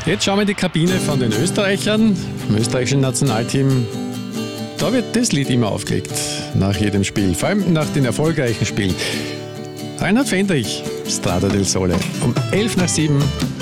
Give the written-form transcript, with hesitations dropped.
Jetzt schauen wir in die Kabine von den Österreichern, im österreichischen Nationalteam. Da wird das Lied immer aufgelegt, nach jedem Spiel, vor allem nach den erfolgreichen Spielen. Reinhard Fendrich, Strada del Sole, um 6:11